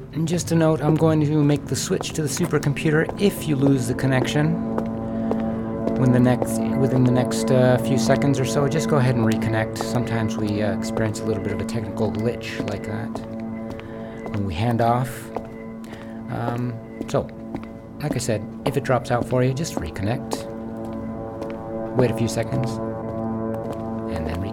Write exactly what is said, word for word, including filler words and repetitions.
And just a note, I'm going to make the switch to the supercomputer if you lose the connection when the next, within the next uh, few seconds or so. Just go ahead and reconnect. Sometimes we uh, experience a little bit of a technical glitch like that when we hand off. Um, so, like I said, if it drops out for you, just reconnect. Wait a few seconds, and then reconnect.